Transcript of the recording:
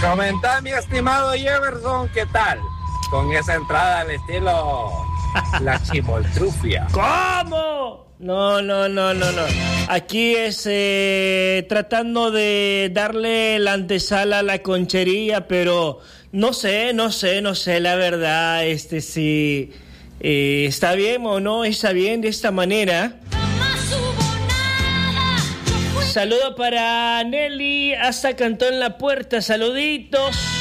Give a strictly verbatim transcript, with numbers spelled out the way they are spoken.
Comenta, mi estimado Jefferson, ¿qué tal? Con esa entrada al estilo la chimoltrufia. ¿Cómo? No, no, no, no, no. Aquí es eh, tratando de darle la antesala a la conchería, pero no sé, no sé, no sé, la verdad, este si eh, está bien o no está bien de esta manera. Saludo para Nelly hasta Cantón La Puerta, saluditos.